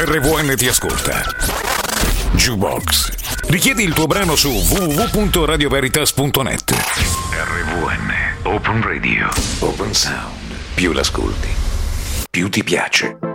RVN ti ascolta. Jukebox. Richiedi il tuo brano su www.radioveritas.net. RVN Open Radio. Open Sound. Più l'ascolti, più ti piace.